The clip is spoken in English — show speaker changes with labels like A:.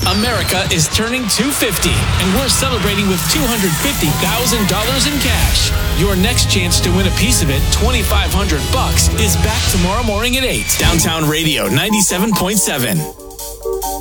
A: America is turning 250, and we're celebrating with $250,000 in cash. Your next chance to win a piece of it, $2,500, is back tomorrow morning at 8. Downtown Radio 97.7.